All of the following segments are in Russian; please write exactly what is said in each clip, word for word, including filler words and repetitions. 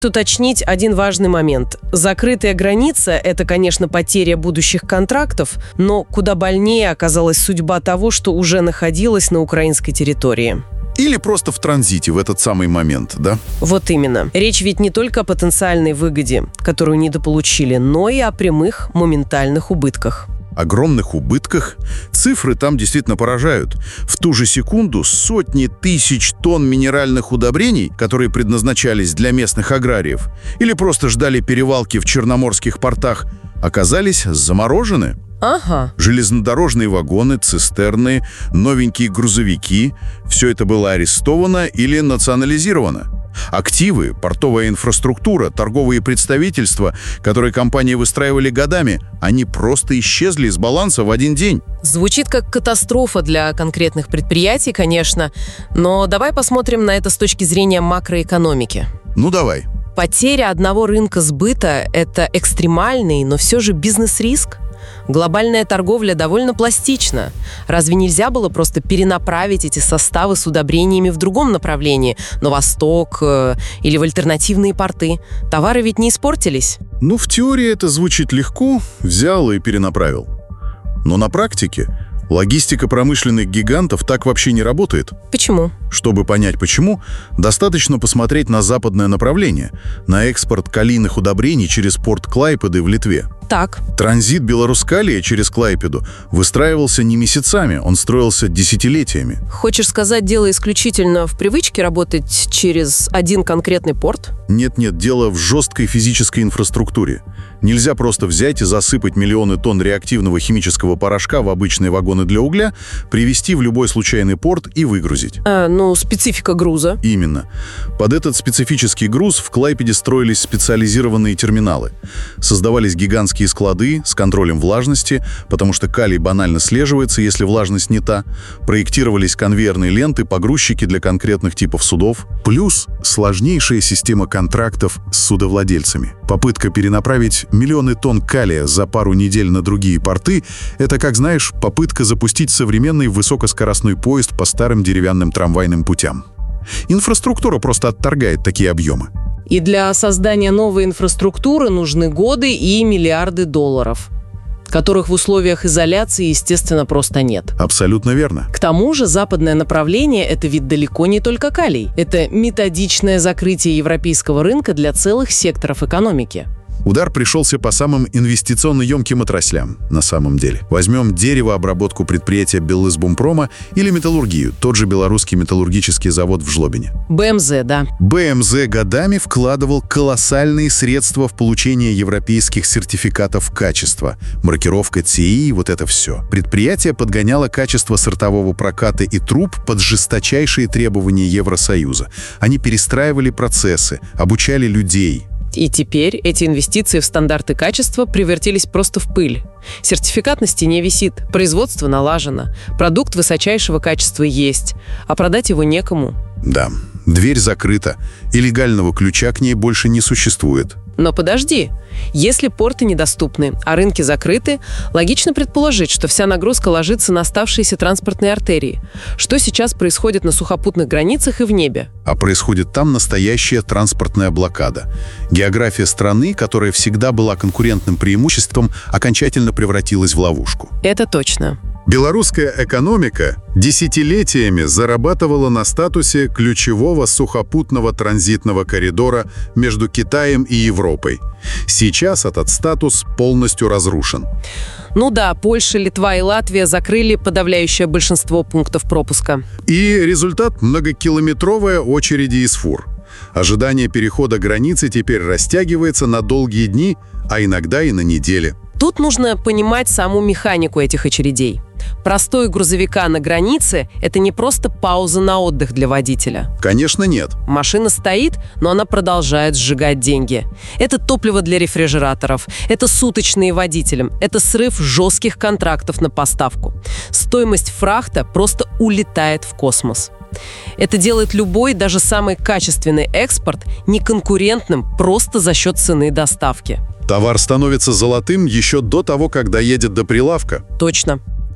Уточнить один важный момент. Закрытая граница – это, конечно, потеря будущих контрактов, но куда больнее оказалась судьба того, что уже находилось на украинской территории. Или просто в транзите в этот самый момент, да? Вот именно. Речь ведь не только о потенциальной выгоде, которую недополучили, но и о прямых моментальных убытках. Огромных убытках. Цифры там действительно поражают. В ту же секунду сотни тысяч тонн минеральных удобрений, которые предназначались для местных аграриев или просто ждали перевалки в черноморских портах, оказались заморожены. Ага. Железнодорожные вагоны, цистерны, новенькие грузовики – все это было арестовано или национализировано. Активы, портовая инфраструктура, торговые представительства, которые компании выстраивали годами, они просто исчезли из баланса в один день. Звучит как катастрофа для конкретных предприятий, конечно, но давай посмотрим на это с точки зрения макроэкономики. Ну давай. Потеря одного рынка сбыта – это экстремальный, но все же бизнес-риск. Глобальная торговля довольно пластична. Разве нельзя было просто перенаправить эти составы с удобрениями в другом направлении, на восток э, или в альтернативные порты? Товары ведь не испортились. Ну, в теории это звучит легко, взял и перенаправил. Но на практике логистика промышленных гигантов так вообще не работает. Почему? Чтобы понять почему, достаточно посмотреть на западное направление, на экспорт калийных удобрений через порт Клайпеды в Литве. Так. Транзит Белорускалия через Клайпеду выстраивался не месяцами, он строился десятилетиями. Хочешь сказать, дело исключительно в привычке работать через один конкретный порт? Нет-нет, дело в жесткой физической инфраструктуре. Нельзя просто взять и засыпать миллионы тонн реактивного химического порошка в обычные вагоны для угля, привезти в любой случайный порт и выгрузить. А, ну, специфика груза. Именно. Под этот специфический груз в Клайпеде строились специализированные терминалы. Создавались гигантские склады с контролем влажности, потому что калий банально слеживается, если влажность не та. Проектировались конвейерные ленты, погрузчики для конкретных типов судов. Плюс сложнейшая система контрактов с судовладельцами. Попытка перенаправить миллионы тонн калия за пару недель на другие порты – это, как знаешь, попытка запустить современный высокоскоростной поезд по старым деревянным трамвайным путям. Инфраструктура просто отторгает такие объемы. И для создания новой инфраструктуры нужны годы и миллиарды долларов, которых в условиях изоляции, естественно, просто нет. Абсолютно верно. К тому же западное направление – это ведь далеко не только калий. Это методичное закрытие европейского рынка для целых секторов экономики. Удар пришелся по самым инвестиционно-емким отраслям, на самом деле. Возьмем деревообработку предприятия Беллысбумпрома или металлургию, тот же белорусский металлургический завод в Жлобине. БМЗ, да. БМЗ годами вкладывал колоссальные средства в получение европейских сертификатов качества. Маркировка ТИ, вот это все. Предприятие подгоняло качество сортового проката и труб под жесточайшие требования Евросоюза. Они перестраивали процессы, обучали людей. И теперь эти инвестиции в стандарты качества превратились просто в пыль. Сертификат на стене висит, производство налажено, продукт высочайшего качества есть, а продать его некому. Да, дверь закрыта, и легального ключа к ней больше не существует. Но подожди, если порты недоступны, а рынки закрыты, логично предположить, что вся нагрузка ложится на оставшиеся транспортные артерии. Что сейчас происходит на сухопутных границах и в небе? А происходит там настоящая транспортная блокада. География страны, которая всегда была конкурентным преимуществом, окончательно превратилась в ловушку. Это точно. Белорусская экономика десятилетиями зарабатывала на статусе ключевого сухопутного транзитного коридора между Китаем и Европой. Сейчас этот статус полностью разрушен. Ну да, Польша, Литва и Латвия закрыли подавляющее большинство пунктов пропуска. И результат – многокилометровые очереди из фур. Ожидание перехода границы теперь растягивается на долгие дни, а иногда и на недели. Тут нужно понимать саму механику этих очередей. Простой грузовика на границе – это не просто пауза на отдых для водителя. Конечно, нет. Машина стоит, но она продолжает сжигать деньги. Это топливо для рефрижераторов, это суточные водителям, это срыв жестких контрактов на поставку. Стоимость фрахта просто улетает в космос. Это делает любой, даже самый качественный экспорт неконкурентным просто за счет цены доставки. Товар становится золотым еще до того, как доедет до прилавка. Точно. К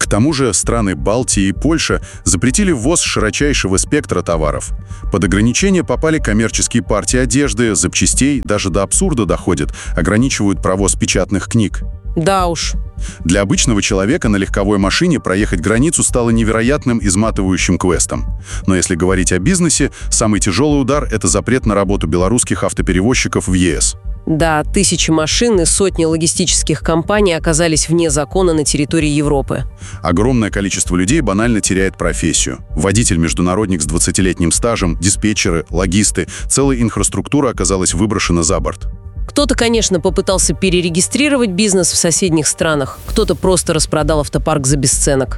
К тому же страны Балтии и Польша запретили ввоз широчайшего спектра товаров. Под ограничения попали коммерческие партии одежды, запчастей, даже до абсурда доходит, ограничивают провоз печатных книг. Да уж. Для обычного человека на легковой машине проехать границу стало невероятным изматывающим квестом. Но если говорить о бизнесе, самый тяжелый удар – это запрет на работу белорусских автоперевозчиков в е эс. Да, тысячи машин и сотни логистических компаний оказались вне закона на территории Европы. Огромное количество людей банально теряет профессию. Водитель-международник с двадцатилетним стажем, диспетчеры, логисты – целая инфраструктура оказалась выброшена за борт. Кто-то, конечно, попытался перерегистрировать бизнес в соседних странах, кто-то просто распродал автопарк за бесценок.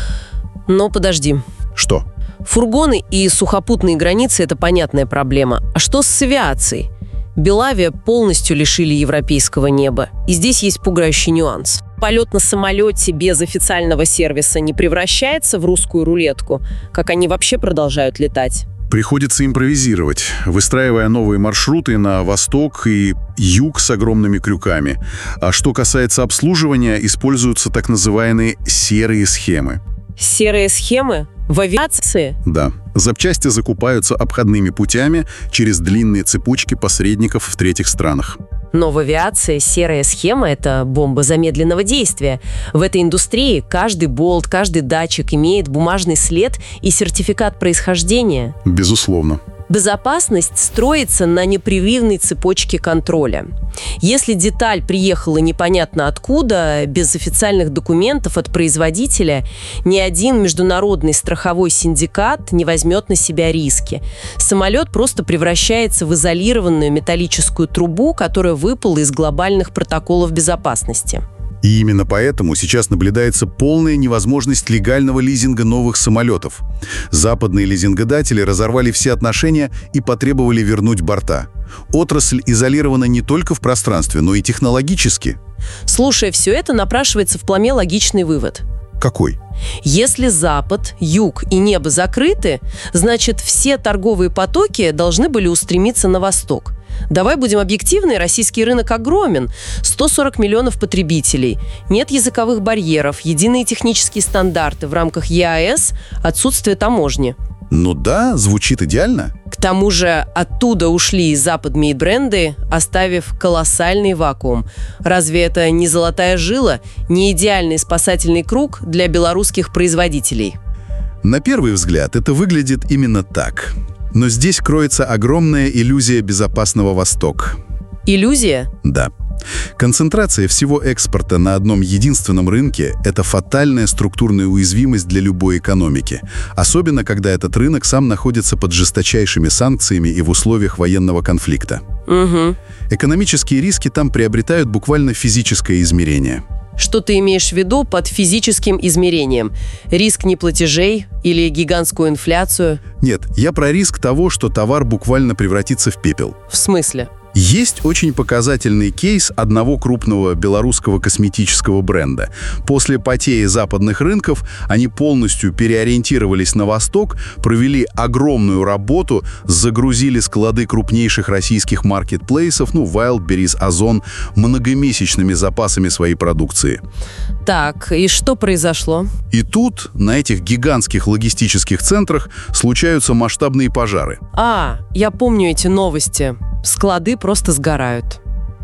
Но подожди. Что? Фургоны и сухопутные границы – это понятная проблема. А что с авиацией? Белавия полностью лишили европейского неба. И здесь есть пугающий нюанс. Полет на самолете без официального сервиса не превращается в русскую рулетку, как они вообще продолжают летать. Приходится импровизировать, выстраивая новые маршруты на восток и юг с огромными крюками. А что касается обслуживания, используются так называемые серые схемы. Серые схемы? В авиации? Да. Запчасти закупаются обходными путями через длинные цепочки посредников в третьих странах. Но в авиации серая схема – это бомба замедленного действия. В этой индустрии каждый болт, каждый датчик имеет бумажный след и сертификат происхождения. Безусловно. Безопасность строится на непрерывной цепочке контроля. Если деталь приехала непонятно откуда, без официальных документов от производителя, ни один международный страховой синдикат не возьмет на себя риски. Самолет просто превращается в изолированную металлическую трубу, которая выпала из глобальных протоколов безопасности. И именно поэтому сейчас наблюдается полная невозможность легального лизинга новых самолетов. Западные лизингодатели разорвали все отношения и потребовали вернуть борта. Отрасль изолирована не только в пространстве, но и технологически. Слушая все это, напрашивается в пломе логичный вывод. Какой? Если Запад, Юг и небо закрыты, значит, все торговые потоки должны были устремиться на восток. Давай будем объективны, российский рынок огромен. сто сорок миллионов потребителей. Нет языковых барьеров, единые технические стандарты в рамках е а эс, отсутствие таможни. Ну да, звучит идеально. К тому же оттуда ушли и западные бренды, оставив колоссальный вакуум. Разве это не золотая жила, не идеальный спасательный круг для белорусских производителей? На первый взгляд это выглядит именно так. Но здесь кроется огромная иллюзия безопасного Востока. Иллюзия? Да. Концентрация всего экспорта на одном единственном рынке – это фатальная структурная уязвимость для любой экономики. Особенно, когда этот рынок сам находится под жесточайшими санкциями и в условиях военного конфликта. Угу. Экономические риски там приобретают буквально физическое измерение. Что ты имеешь в виду под физическим измерением? Риск неплатежей или гигантскую инфляцию? Нет, я про риск того, что товар буквально превратится в пепел. В смысле? Есть очень показательный кейс одного крупного белорусского косметического бренда. После потери западных рынков они полностью переориентировались на восток, провели огромную работу, загрузили склады крупнейших российских маркетплейсов, ну, Wildberries, Озон, многомесячными запасами своей продукции. Так, и что произошло? И тут, на этих гигантских логистических центрах, случаются масштабные пожары. А, я помню эти новости. Склады просто сгорают.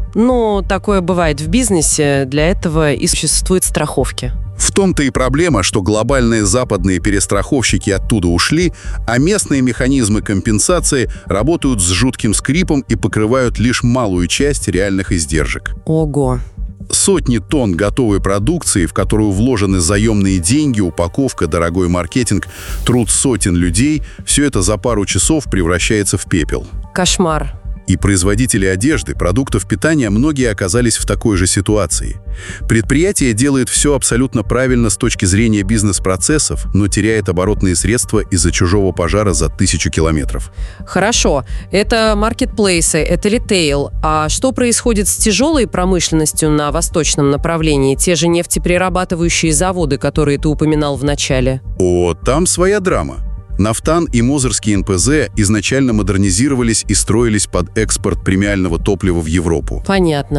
Ну, такое бывает в бизнесе, для этого и существуют страховки. В том-то и проблема, что глобальные западные перестраховщики оттуда ушли, а местные механизмы компенсации работают с жутким скрипом и покрывают лишь малую часть реальных издержек. Ого! Сотни тонн готовой продукции, в которую вложены заемные деньги, упаковка, дорогой маркетинг, труд сотен людей, все это за пару часов превращается в пепел. Кошмар. И производители одежды, продуктов питания, многие оказались в такой же ситуации. Предприятие делает все абсолютно правильно с точки зрения бизнес-процессов, но теряет оборотные средства из-за чужого пожара за тысячу километров. Хорошо, это маркетплейсы, это ритейл. А что происходит с тяжелой промышленностью на восточном направлении? Те же нефтеперерабатывающие заводы, которые ты упоминал в начале. О, там своя драма. Нафтан и Мозырский эн пэ зэ изначально модернизировались и строились под экспорт премиального топлива в Европу. Понятно.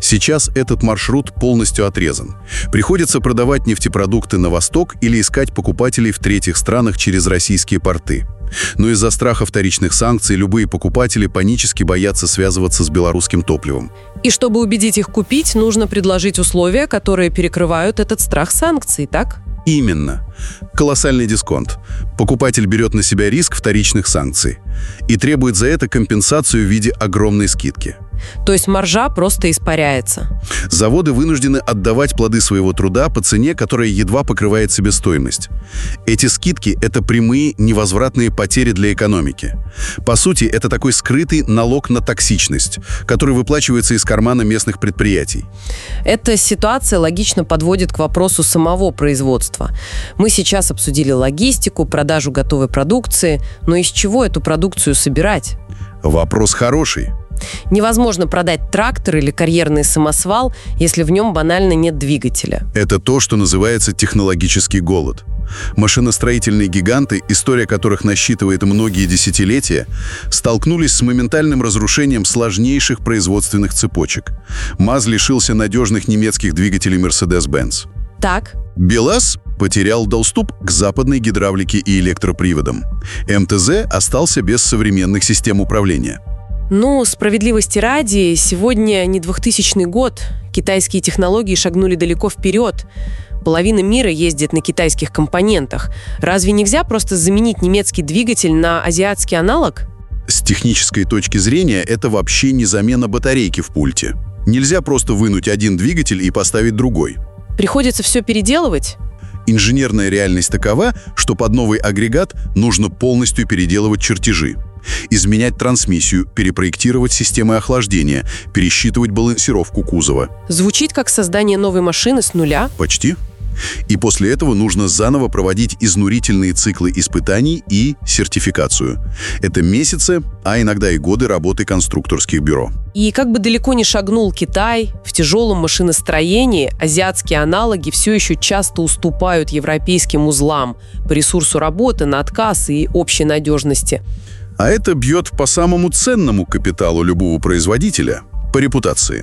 Сейчас этот маршрут полностью отрезан. Приходится продавать нефтепродукты на восток или искать покупателей в третьих странах через российские порты. Но из-за страха вторичных санкций любые покупатели панически боятся связываться с белорусским топливом. И чтобы убедить их купить, нужно предложить условия, которые перекрывают этот страх санкций, так? Именно. Колоссальный дисконт. Покупатель берет на себя риск вторичных санкций и требует за это компенсацию в виде огромной скидки. То есть маржа просто испаряется. Заводы вынуждены отдавать плоды своего труда по цене, которая едва покрывает себестоимость. Эти скидки – это прямые невозвратные потери для экономики. По сути, это такой скрытый налог на токсичность, который выплачивается из кармана местных предприятий. Эта ситуация логично подводит к вопросу самого производства. Мы сейчас обсудили логистику, продажу готовой продукции, но из чего эту продукцию собирать? Вопрос хороший. Невозможно продать трактор или карьерный самосвал, если в нем банально нет двигателя. Это то, что называется технологический голод. Машиностроительные гиганты, история которых насчитывает многие десятилетия, столкнулись с моментальным разрушением сложнейших производственных цепочек. МАЗ лишился надежных немецких двигателей Mercedes-Benz. Так. БелАЗ потерял доступ к западной гидравлике и электроприводам. эм тэ зэ остался без современных систем управления. Ну, справедливости ради, сегодня не двухтысячный год. Китайские технологии шагнули далеко вперед. Половина мира ездит на китайских компонентах. Разве нельзя просто заменить немецкий двигатель на азиатский аналог? С технической точки зрения, это вообще не замена батарейки в пульте. Нельзя просто вынуть один двигатель и поставить другой. Приходится все переделывать? Инженерная реальность такова, что под новый агрегат нужно полностью переделывать чертежи. Изменять трансмиссию, перепроектировать системы охлаждения, пересчитывать балансировку кузова. Звучит как создание новой машины с нуля? Почти. И после этого нужно заново проводить изнурительные циклы испытаний и сертификацию. Это месяцы, а иногда и годы работы конструкторских бюро. И как бы далеко не шагнул Китай, в тяжелом машиностроении азиатские аналоги все еще часто уступают европейским узлам по ресурсу работы, на отказ и общей надежности. А это бьет по самому ценному капиталу любого производителя – по репутации.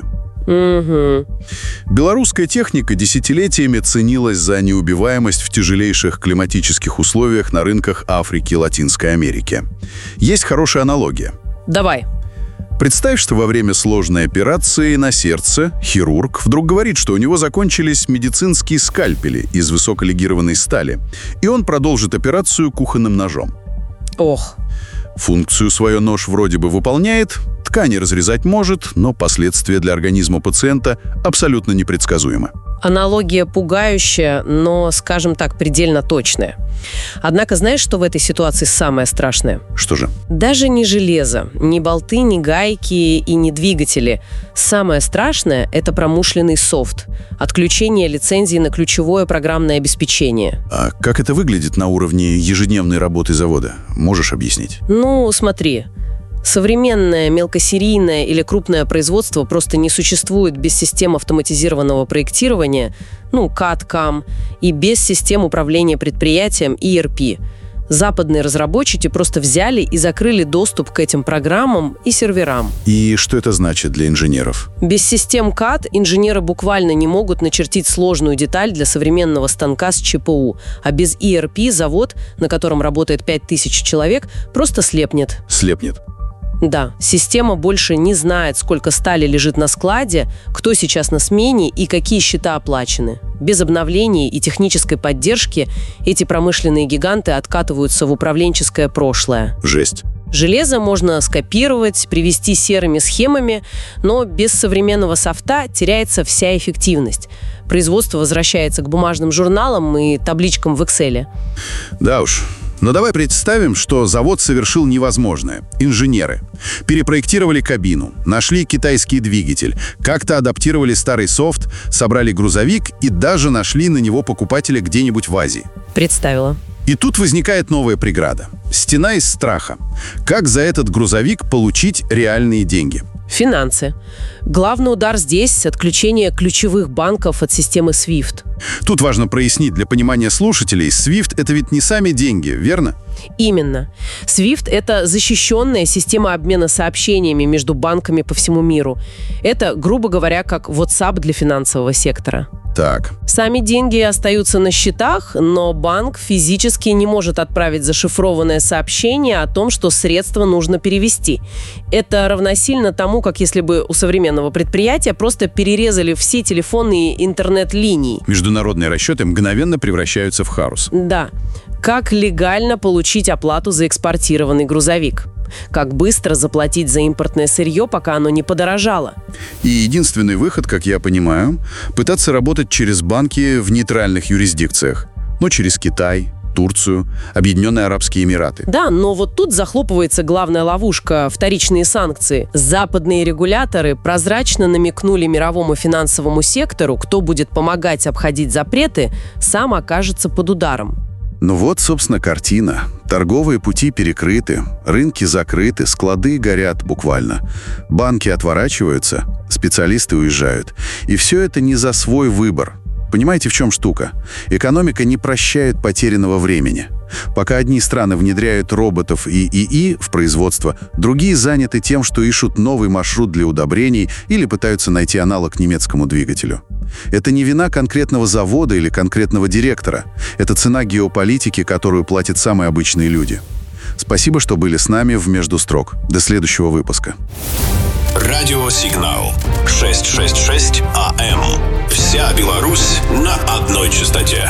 Угу. Белорусская техника десятилетиями ценилась за неубиваемость в тяжелейших климатических условиях на рынках Африки и Латинской Америки. Есть хорошая аналогия. Давай. Представь, что во время сложной операции на сердце хирург вдруг говорит, что у него закончились медицинские скальпели из высоколегированной стали, и он продолжит операцию кухонным ножом. Ох. Функцию свою нож вроде бы выполняет, ткани разрезать может, но последствия для организма пациента абсолютно непредсказуемы. Аналогия пугающая, но, скажем так, предельно точная. Однако знаешь, что в этой ситуации самое страшное? Что же? Даже не железо, ни болты, ни гайки и не двигатели. Самое страшное – это промышленный софт. Отключение лицензии на ключевое программное обеспечение. А как это выглядит на уровне ежедневной работы завода? Можешь объяснить? Ну, смотри. Современное мелкосерийное или крупное производство просто не существует без систем автоматизированного проектирования, ну, кад кам, и без систем управления предприятием и и эр пи. Западные разработчики просто взяли и закрыли доступ к этим программам и серверам. И что это значит для инженеров? Без систем кад инженеры буквально не могут начертить сложную деталь для современного станка с че пэ у, а без и и эр пи завод, на котором работает пять тысяч человек, просто слепнет. Слепнет. Да, система больше не знает, сколько стали лежит на складе, кто сейчас на смене и какие счета оплачены. Без обновлений и технической поддержки эти промышленные гиганты откатываются в управленческое прошлое. Жесть. Железо можно скопировать, привести серыми схемами, но без современного софта теряется вся эффективность. Производство возвращается к бумажным журналам и табличкам в Excel. Да уж. Но давай представим, что завод совершил невозможное. Инженеры перепроектировали кабину, нашли китайский двигатель, как-то адаптировали старый софт, собрали грузовик и даже нашли на него покупателя где-нибудь в Азии. Представила. И тут возникает новая преграда. Стена из страха. Как за этот грузовик получить реальные деньги? Финансы. Главный удар здесь – отключение ключевых банков от системы свифт. Тут важно прояснить для понимания слушателей, свифт – это ведь не сами деньги, верно? Именно. свифт – это защищенная система обмена сообщениями между банками по всему миру. Это, грубо говоря, как WhatsApp для финансового сектора. Так. Сами деньги остаются на счетах, но банк физически не может отправить зашифрованное сообщение о том, что средства нужно перевести. Это равносильно тому, как если бы у современного предприятия просто перерезали все телефонные интернет-линии. Международные расчеты мгновенно превращаются в хаос. Да. Как легально получить оплату за экспортированный грузовик? Как быстро заплатить за импортное сырье, пока оно не подорожало? И единственный выход, как я понимаю, пытаться работать через банки в нейтральных юрисдикциях. Ну, через Китай, Турцию, Объединенные Арабские Эмираты. Да, но вот тут захлопывается главная ловушка – вторичные санкции. Западные регуляторы прозрачно намекнули мировому финансовому сектору, кто будет помогать обходить запреты, сам окажется под ударом. Ну вот, собственно, картина. Торговые пути перекрыты, рынки закрыты, склады горят буквально. Банки отворачиваются, специалисты уезжают. И все это не за свой выбор. Понимаете, в чем штука? Экономика не прощает потерянного времени. Пока одни страны внедряют роботов и ИИ в производство, другие заняты тем, что ищут новый маршрут для удобрений или пытаются найти аналог немецкому двигателю. Это не вина конкретного завода или конкретного директора. Это цена геополитики, которую платят самые обычные люди. Спасибо, что были с нами в «Между строк». До следующего выпуска. Радиосигнал шестьсот шестьдесят шесть АМ. Вся Беларусь на одной частоте.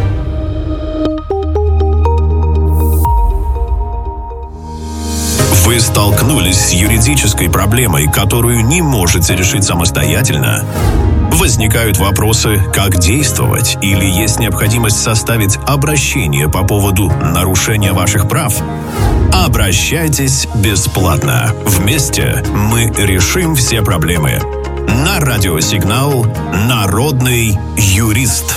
Вы столкнулись с юридической проблемой, которую не можете решить самостоятельно? Возникают вопросы, как действовать, или есть необходимость составить обращение по поводу нарушения ваших прав? Обращайтесь бесплатно. Вместе мы решим все проблемы. На радиосигнал «Народный юрист».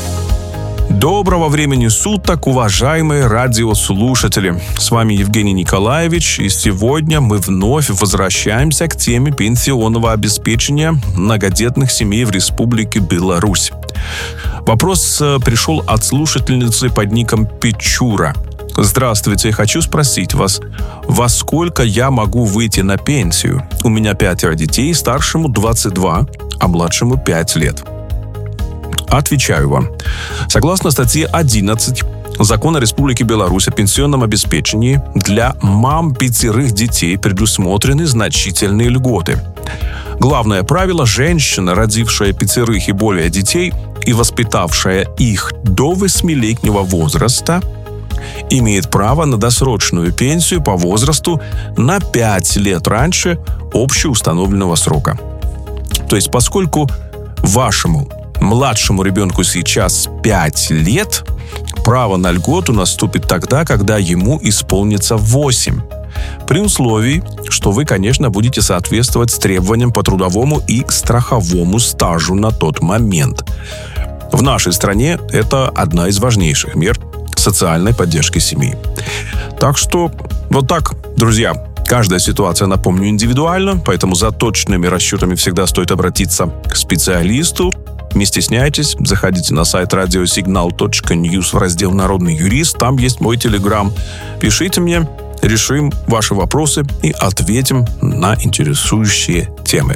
Доброго времени суток, уважаемые радиослушатели! С вами Евгений Николаевич, и сегодня мы вновь возвращаемся к теме пенсионного обеспечения многодетных семей в Республике Беларусь. Вопрос пришел от слушательницы под ником Печура. Здравствуйте, хочу спросить вас, во сколько я могу выйти на пенсию? У меня пятеро детей, старшему двадцать два, а младшему пять лет. Отвечаю вам. Согласно статье одиннадцать Закона Республики Беларусь о пенсионном обеспечении, для мам пятерых детей предусмотрены значительные льготы. Главное правило – женщина, родившая пятерых и более детей и воспитавшая их до восьмилетнего возраста, имеет право на досрочную пенсию по возрасту на пять лет раньше общеустановленного срока. То есть, поскольку вашему младшему ребенку сейчас пять лет, право на льготу наступит тогда, когда ему исполнится восемь. При условии, что вы, конечно, будете соответствовать требованиям по трудовому и страховому стажу на тот момент. В нашей стране это одна из важнейших мер социальной поддержки семьи. Так что вот так, друзья. Каждая ситуация, напомню, индивидуальна, поэтому за точными расчетами всегда стоит обратиться к специалисту. Не стесняйтесь, заходите на сайт радиосигнал точка ньюс в раздел «Народный юрист», там есть мой телеграм. Пишите мне, решим ваши вопросы и ответим на интересующие темы.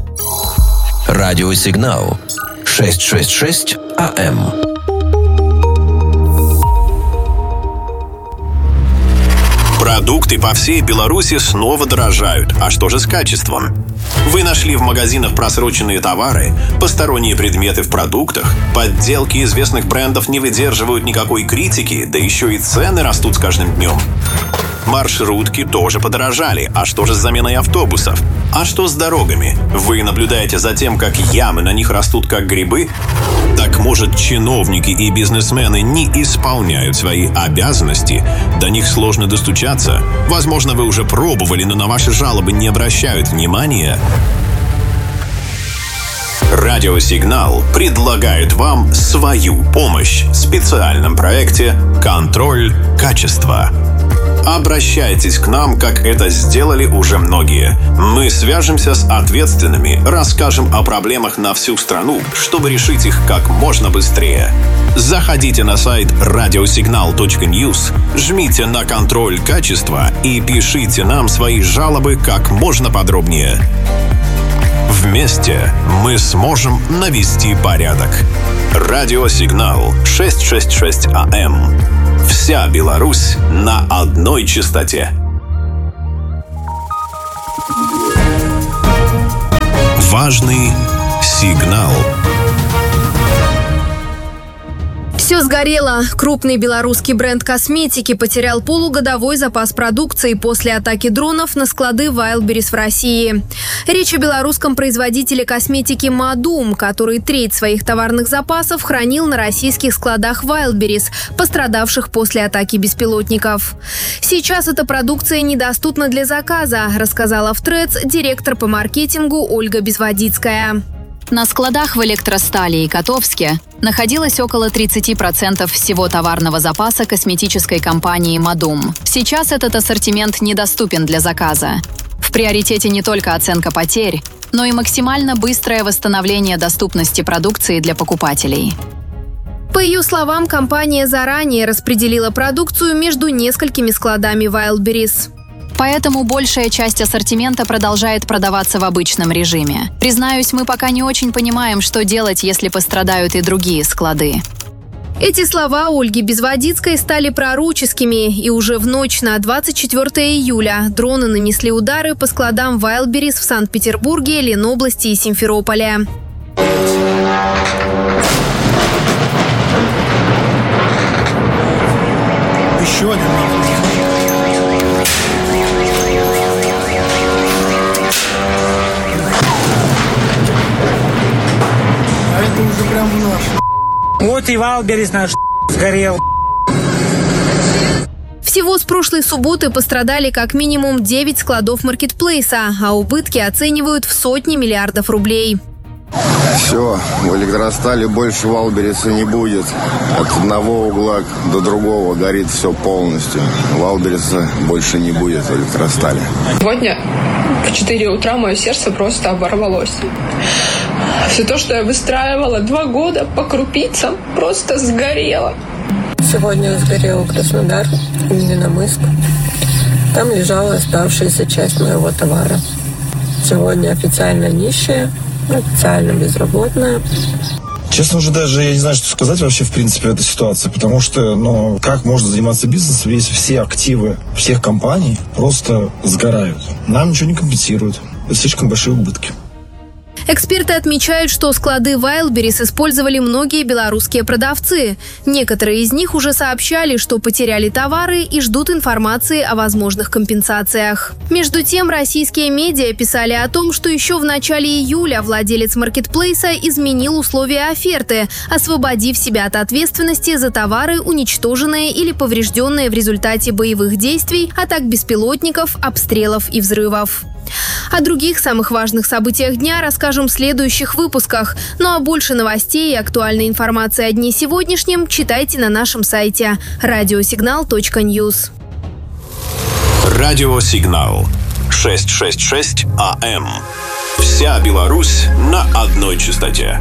Радиосигнал шестьсот шестьдесят шесть АМ. Продукты по всей Беларуси снова дорожают. А что же с качеством? Вы нашли в магазинах просроченные товары, посторонние предметы в продуктах, подделки известных брендов не выдерживают никакой критики, да еще и цены растут с каждым днем. Маршрутки тоже подорожали. А что же с заменой автобусов? А что с дорогами? Вы наблюдаете за тем, как ямы на них растут как грибы? Так может, чиновники и бизнесмены не исполняют свои обязанности? До них сложно достучаться? Возможно, вы уже пробовали, но на ваши жалобы не обращают внимания? Радиосигнал предлагает вам свою помощь в специальном проекте «Контроль качества». Обращайтесь к нам, как это сделали уже многие. Мы свяжемся с ответственными, расскажем о проблемах на всю страну, чтобы решить их как можно быстрее. Заходите на сайт радиосигнал точка ньюс, жмите на контроль качества и пишите нам свои жалобы как можно подробнее. Вместе мы сможем навести порядок. Радиосигнал шестьсот шестьдесят шесть АМ. Вся Беларусь на одной частоте. Важный сигнал. Все сгорело. Крупный белорусский бренд косметики потерял полугодовой запас продукции после атаки дронов на склады Wildberries в России. Речь о белорусском производителе косметики Madum, который треть своих товарных запасов хранил на российских складах Wildberries, пострадавших после атаки беспилотников. Сейчас эта продукция недоступна для заказа, рассказала в Threads директор по маркетингу Ольга Безводицкая. На складах в Электростали и Котовске находилось около тридцать процентов всего товарного запаса косметической компании Madum. Сейчас этот ассортимент недоступен для заказа. В приоритете не только оценка потерь, но и максимально быстрое восстановление доступности продукции для покупателей. По ее словам, компания заранее распределила продукцию между несколькими складами Wildberries. Поэтому большая часть ассортимента продолжает продаваться в обычном режиме. Признаюсь, мы пока не очень понимаем, что делать, если пострадают и другие склады. Эти слова Ольги Безводицкой стали пророческими, и уже в ночь на двадцать четвёртое июля дроны нанесли удары по складам Wildberries в Санкт-Петербурге, Ленобласти и Симферополе. Еще один. Уже прям наш. Вот и Wildberries наш сгорел. Всего с прошлой субботы пострадали как минимум девять складов маркетплейса, а убытки оценивают в сотни миллиардов рублей. Все, в Электростале больше Wildberries не будет. От одного угла до другого горит все полностью. Wildberries больше не будет в Электростале. Сегодня в четыре утра мое сердце просто оборвалось. Все то, что я выстраивала два года по крупицам, просто сгорело. Сегодня сгорел Краснодар, Невиномыск. Там лежала оставшаяся часть моего товара. Сегодня официально нищая, официально безработная. Честно, уже даже я не знаю, что сказать вообще в принципе в этой ситуации, потому что, ну, как можно заниматься бизнесом, если все активы всех компаний просто сгорают? Нам ничего не компенсируют. Это слишком большие убытки. Эксперты отмечают, что склады Wildberries использовали многие белорусские продавцы. Некоторые из них уже сообщали, что потеряли товары и ждут информации о возможных компенсациях. Между тем, российские медиа писали о том, что еще в начале июля владелец маркетплейса изменил условия оферты, освободив себя от ответственности за товары, уничтоженные или поврежденные в результате боевых действий, атак беспилотников, обстрелов и взрывов. О других самых важных событиях дня расскажем в следующих выпусках. Ну а больше новостей и актуальной информации о дне сегодняшнем читайте на нашем сайте радиосигнал точка ньюс. Радиосигнал шестьсот шестьдесят шесть АМ. Вся Беларусь на одной частоте.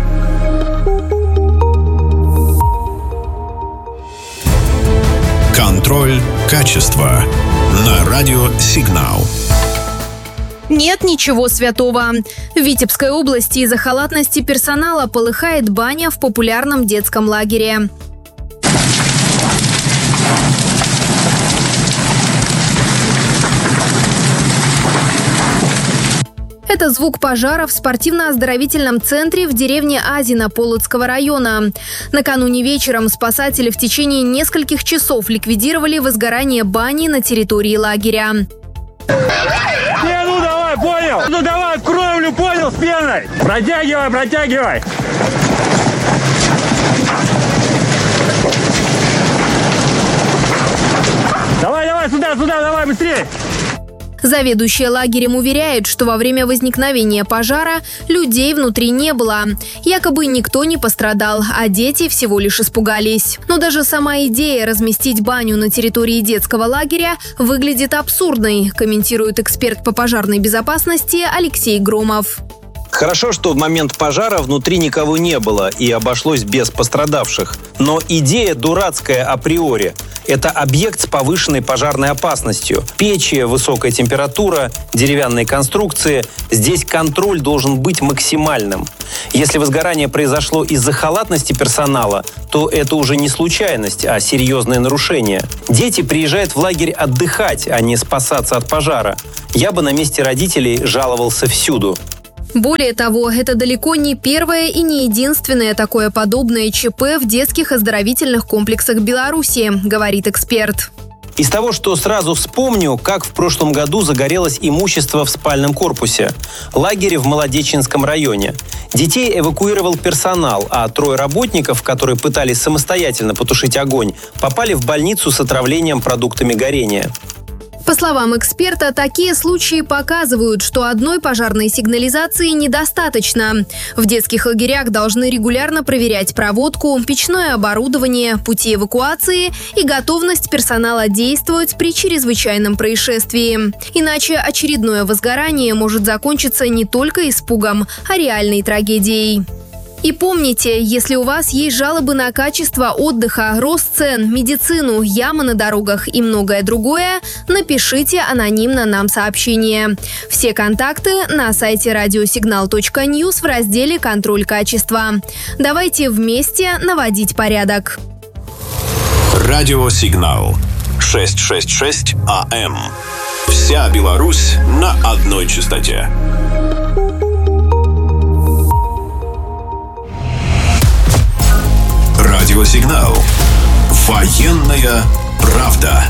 Контроль качества на радиосигнал. Нет ничего святого. В Витебской области из-за халатности персонала полыхает баня в популярном детском лагере. Это звук пожара в спортивно-оздоровительном центре в деревне Азино Полоцкого района. Накануне вечером спасатели в течение нескольких часов ликвидировали возгорание бани на территории лагеря. Не, ну давай, понял. Ну давай, кровлю, понял, с пеной. Протягивай, протягивай. Давай, давай, сюда, сюда, давай, быстрее. Заведующая лагерем уверяет, что во время возникновения пожара людей внутри не было. Якобы никто не пострадал, а дети всего лишь испугались. Но даже сама идея разместить баню на территории детского лагеря выглядит абсурдной, комментирует эксперт по пожарной безопасности Алексей Громов. Хорошо, что в момент пожара внутри никого не было и обошлось без пострадавших. Но идея дурацкая априори. Это объект с повышенной пожарной опасностью. Печи, высокая температура, деревянные конструкции. Здесь контроль должен быть максимальным. Если возгорание произошло из-за халатности персонала, то это уже не случайность, а серьезное нарушение. Дети приезжают в лагерь отдыхать, а не спасаться от пожара. Я бы на месте родителей жаловался всюду. Более того, это далеко не первое и не единственное такое подобное ЧП в детских оздоровительных комплексах Беларуси, говорит эксперт. Из того, что сразу вспомню, как в прошлом году загорелось имущество в спальном корпусе. Лагерь в Молодечинском районе. Детей эвакуировал персонал, а трое работников, которые пытались самостоятельно потушить огонь, попали в больницу с отравлением продуктами горения. По словам эксперта, такие случаи показывают, что одной пожарной сигнализации недостаточно. В детских лагерях должны регулярно проверять проводку, печное оборудование, пути эвакуации и готовность персонала действовать при чрезвычайном происшествии. Иначе очередное возгорание может закончиться не только испугом, а реальной трагедией. И помните, если у вас есть жалобы на качество отдыха, рост цен, медицину, ямы на дорогах и многое другое, напишите анонимно нам сообщение. Все контакты на сайте радиосигнал точка ньюс в разделе «Контроль качества». Давайте вместе наводить порядок. Радиосигнал шестьсот шестьдесят шесть АМ. Вся Беларусь на одной частоте. Радиосигнал. Военная правда.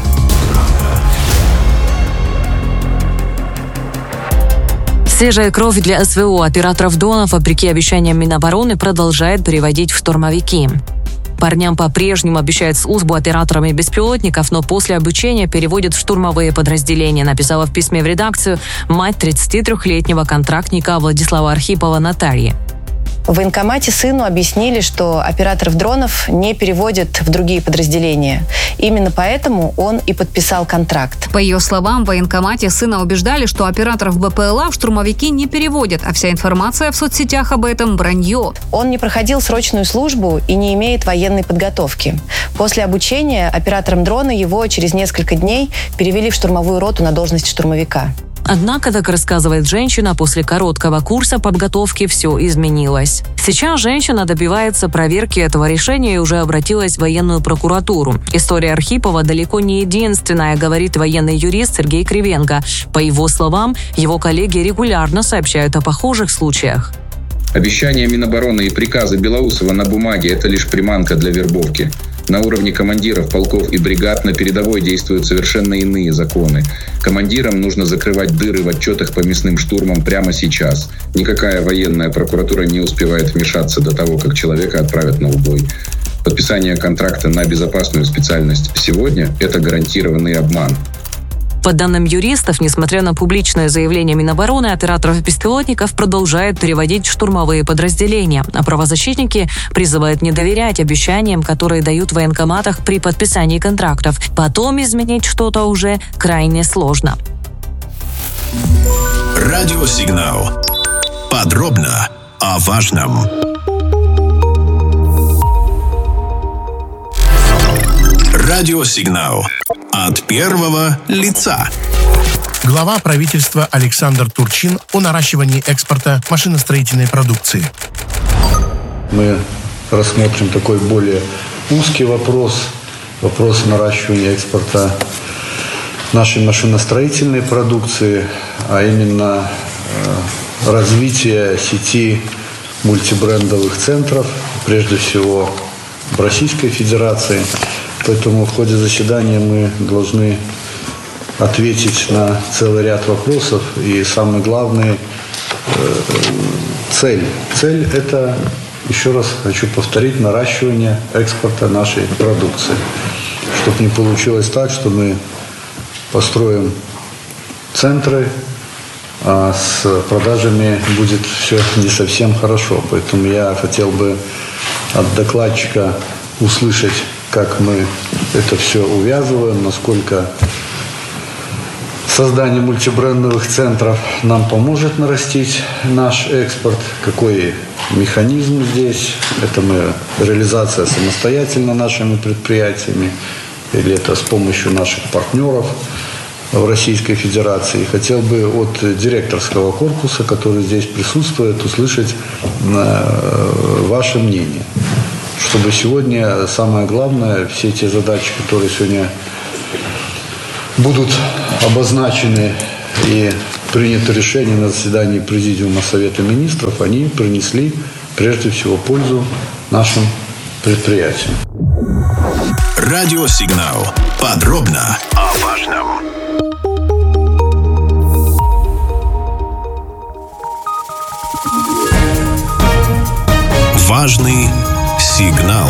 Свежая кровь для СВО. Операторов дронов, вопреки обещаниям Минобороны, продолжает переводить в штурмовики. Парням по-прежнему обещают службу операторами беспилотников, но после обучения переводят в штурмовые подразделения, написала в письме в редакцию мать тридцатитрёхлетнего контрактника Владислава Архипова Наталья. В военкомате сыну объяснили, что операторов дронов не переводят в другие подразделения. Именно поэтому он и подписал контракт. По ее словам, в военкомате сына убеждали, что операторов БПЛА в штурмовики не переводят, а вся информация в соцсетях об этом – вранье. Он не проходил срочную службу и не имеет военной подготовки. После обучения оператором дрона его через несколько дней перевели в штурмовую роту на должность штурмовика. Однако, как рассказывает женщина, после короткого курса подготовки все изменилось. Сейчас женщина добивается проверки этого решения и уже обратилась в военную прокуратуру. История Архипова далеко не единственная, говорит военный юрист Сергей Кривенко. По его словам, его коллеги регулярно сообщают о похожих случаях. Обещания Минобороны и приказы Белоусова на бумаге – это лишь приманка для вербовки. На уровне командиров полков и бригад на передовой действуют совершенно иные законы. Командирам нужно закрывать дыры в отчетах по мясным штурмам прямо сейчас. Никакая военная прокуратура не успевает вмешаться до того, как человека отправят на убой. Подписание контракта на безопасную специальность сегодня – это гарантированный обман. По данным юристов, несмотря на публичное заявление Минобороны, операторов беспилотников продолжают переводить в штурмовые подразделения, а правозащитники призывают не доверять обещаниям, которые дают в военкоматах при подписании контрактов. Потом изменить что-то уже крайне сложно. Радиосигнал. Подробно о важном. Радиосигнал. От первого лица. Глава правительства Александр Турчин о наращивании экспорта машиностроительной продукции. Мы рассмотрим такой более узкий вопрос, вопрос наращивания экспорта нашей машиностроительной продукции, а именно э, развитие сети мультибрендовых центров, прежде всего в Российской Федерации. Поэтому в ходе заседания мы должны ответить на целый ряд вопросов. И самый главный э, цель. Цель – это, еще раз хочу повторить, наращивание экспорта нашей продукции. Чтобы не получилось так, что мы построим центры, а с продажами будет все не совсем хорошо. Поэтому я хотел бы от докладчика услышать, как мы это все увязываем, насколько создание мультибрендовых центров нам поможет нарастить наш экспорт, какой механизм здесь, это мы реализация самостоятельно нашими предприятиями или это с помощью наших партнеров в Российской Федерации. Хотел бы от директорского корпуса, который здесь присутствует, услышать ваше мнение. Чтобы сегодня, самое главное, все те задачи, которые сегодня будут обозначены и принято решение на заседании Президиума Совета Министров, они принесли прежде всего пользу нашим предприятиям. Радиосигнал. Подробно о важном. Важный сигнал.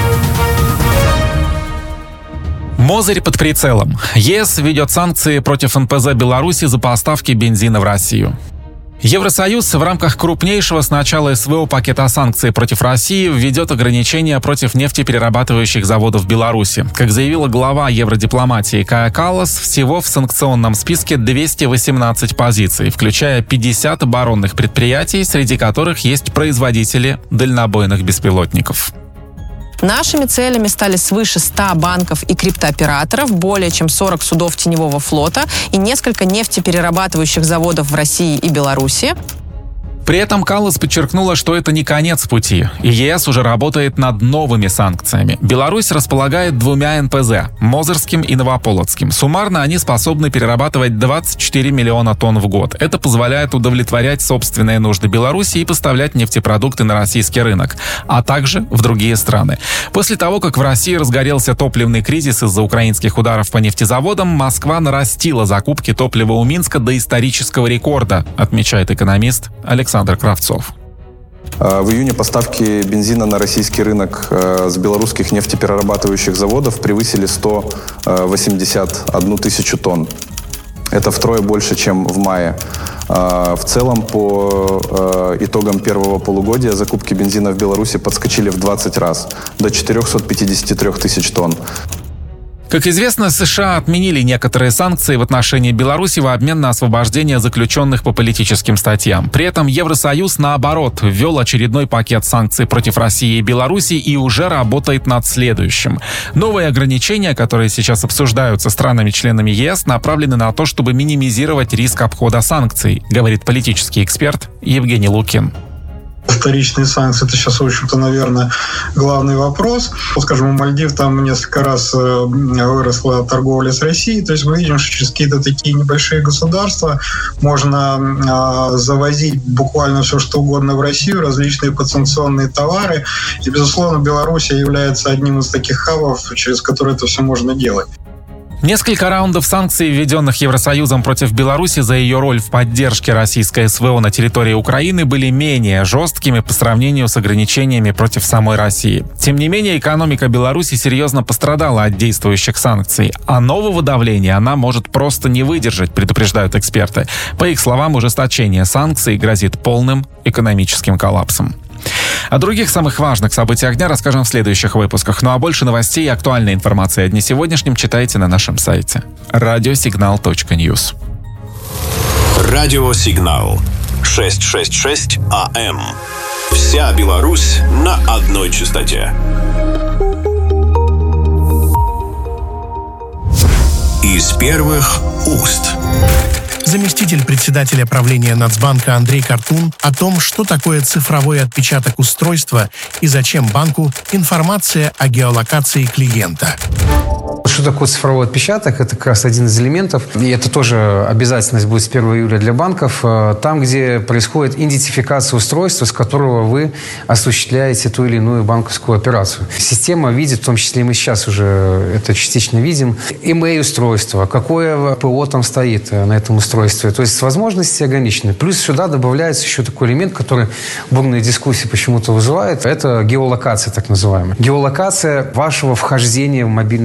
Мозырь под прицелом. ЕС введет санкции против эн пэ зэ Беларуси за поставки бензина в Россию. Евросоюз в рамках крупнейшего с начала эс вэ о пакета санкций против России введет ограничения против нефтеперерабатывающих заводов Беларуси. Как заявила глава евродипломатии Кая Каллас, всего в санкционном списке двести восемнадцать позиций, включая пятьдесят оборонных предприятий, среди которых есть производители дальнобойных беспилотников. Нашими целями стали свыше ста банков и криптооператоров, более чем сорок судов теневого флота и несколько нефтеперерабатывающих заводов в России и Беларуси. При этом Каллас подчеркнула, что это не конец пути, и ЕС уже работает над новыми санкциями. Беларусь располагает двумя эн пэ зэ – Мозырским и Новополоцким. Суммарно они способны перерабатывать двадцать четыре миллиона тонн в год. Это позволяет удовлетворять собственные нужды Беларуси и поставлять нефтепродукты на российский рынок, а также в другие страны. После того, как в России разгорелся топливный кризис из-за украинских ударов по нефтезаводам, Москва нарастила закупки топлива у Минска до исторического рекорда, отмечает экономист Александр Александр Кравцов. В июне поставки бензина на российский рынок с белорусских нефтеперерабатывающих заводов превысили сто восемьдесят одну тысячу тонн. Это втрое больше, чем в мае. В целом, по итогам первого полугодия закупки бензина в Беларуси подскочили в двадцать раз, до четыреста пятьдесят три тысячи тонн. Как известно, США отменили некоторые санкции в отношении Беларуси в обмен на освобождение заключенных по политическим статьям. При этом Евросоюз, наоборот, ввел очередной пакет санкций против России и Беларуси и уже работает над следующим. Новые ограничения, которые сейчас обсуждаются странами-членами ЕС, направлены на то, чтобы минимизировать риск обхода санкций, говорит политический эксперт Евгений Лукин. Вторичные санкции – это сейчас, в общем-то, наверное, главный вопрос. Вот, скажем, у Мальдив там несколько раз выросла торговля с Россией. То есть мы видим, что через какие-то такие небольшие государства можно завозить буквально все, что угодно в Россию, различные подсанкционные товары. И, безусловно, Беларусь является одним из таких хабов, через которые это все можно делать. Несколько раундов санкций, введенных Евросоюзом против Беларуси за ее роль в поддержке российской эс вэ о на территории Украины, были менее жесткими по сравнению с ограничениями против самой России. Тем не менее, экономика Беларуси серьезно пострадала от действующих санкций, а нового давления она может просто не выдержать, предупреждают эксперты. По их словам, ужесточение санкций грозит полным экономическим коллапсом. О других самых важных событиях дня расскажем в следующих выпусках. Ну а больше новостей и актуальной информации о дне сегодняшнем читайте на нашем сайте радиосигнал точка ньюс. Радиосигнал шестьсот шестьдесят шесть а эм. Вся Беларусь на одной частоте. Из первых уст. Заместитель председателя правления Нацбанка Андрей Картун о том, что такое цифровой отпечаток устройства и зачем банку информация о геолокации клиента. Что такое цифровой отпечаток? Это как раз один из элементов. И это тоже обязательность будет с первого июля для банков. Там, где происходит идентификация устройства, с которого вы осуществляете ту или иную банковскую операцию. Система видит, в том числе и мы сейчас уже это частично видим, имей-устройство, какое ПО там стоит на этом устройстве. То есть возможности ограничены. Плюс сюда добавляется еще такой элемент, который бурные дискуссии почему-то вызывает. Это геолокация, так называемая. Геолокация вашего вхождения в мобильный банкинг.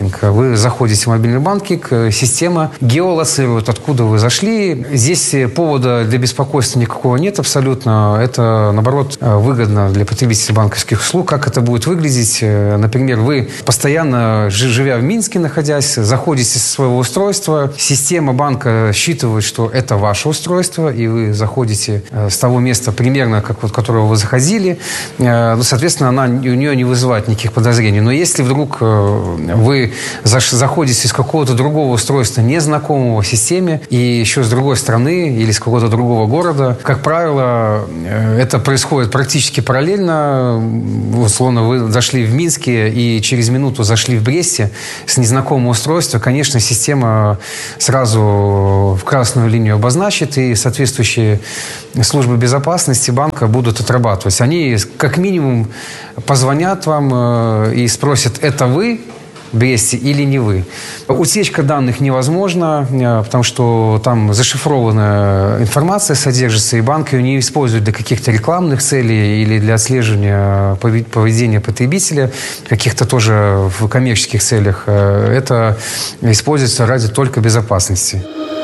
банкинг. Вы заходите в мобильный банкинг, система геолоцирует, откуда вы зашли. Здесь повода для беспокойства никакого нет абсолютно. Это, наоборот, выгодно для потребителей банковских услуг. Как это будет выглядеть? Например, вы постоянно, живя в Минске, находясь, заходите со своего устройства, система банка считывает, что это ваше устройство, и вы заходите с того места, примерно, как вот, которого вы заходили. Ну, соответственно, она, у нее не вызывает никаких подозрений. Но если вдруг вы заходите с какого-то другого устройства, незнакомого системе, и еще с другой страны или с какого-то другого города, как правило, это происходит практически параллельно. Условно, вы зашли в Минске и через минуту зашли в Бресте с незнакомого устройства, конечно, система сразу в красную линию обозначит, и соответствующие службы безопасности банка будут отрабатывать. Они как минимум позвонят вам и спросят, это вы в Бресте или не вы. Утечка данных невозможна, потому что там зашифрованная информация содержится, и банк ее не использует для каких-то рекламных целей или для отслеживания поведения потребителя, каких-то тоже в коммерческих целях. Это используется ради только безопасности.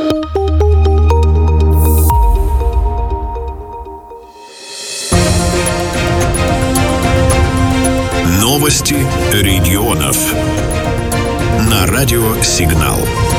Новости регионов на радио «Сигнал».